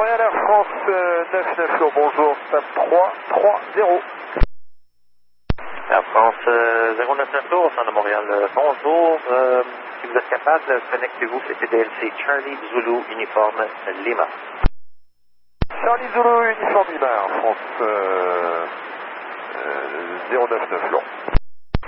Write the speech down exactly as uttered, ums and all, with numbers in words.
Montréal Air France euh, neuf neuf Lyon, bonjour, stade trois trois zéro. Air France euh, zéro neuf neuf au centre de Montréal, euh, bonjour. Euh, si vous êtes capable, connectez-vous, c'est T D L C Charlie Zulu Uniforme Lima. Charlie Zulu Uniforme Lima, Air France euh, euh, zéro neuf neuf Lyon.